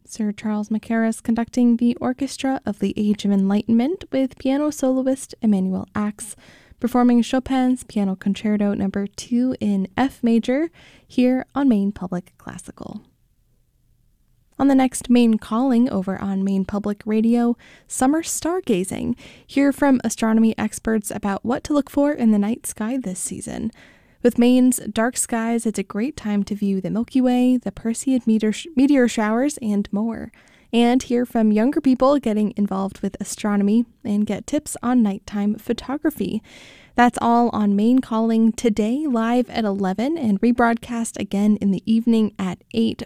Sir Charles Mackerras conducting the Orchestra of the Age of Enlightenment with piano soloist Emanuel Ax, performing Chopin's Piano Concerto No. 2 in F major here on Maine Public Classical. On the next Maine Calling over on Maine Public Radio, summer stargazing. Hear from astronomy experts about what to look for in the night sky this season. With Maine's dark skies, it's a great time to view the Milky Way, the Perseid meteor showers, and more. And hear from younger people getting involved with astronomy and get tips on nighttime photography. That's all on Maine Calling today, live at 11 and rebroadcast again in the evening at 8